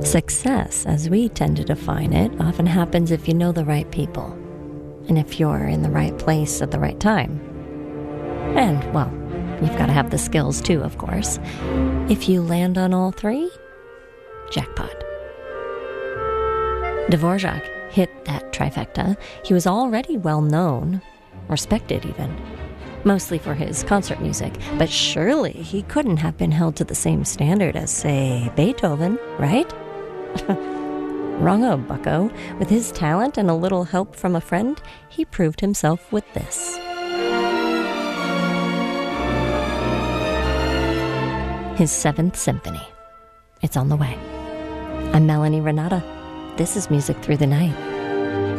Success, as we tend to define it, often happens if you know the right people, and if you're in the right place at the right time. And, well, you've got to have the skills too, of course. If you land on all three, jackpot. Dvorak hit that trifecta. He was already well known, respected even, mostly for his concert music, but surely he couldn't have been held to the same standard as, say, Beethoven, right? Wrong-o, bucko. With his talent and a little help from a friend, he proved himself with this. His Seventh Symphony. It's on the way. I'm Melanie Renata. This is Music Through the Night.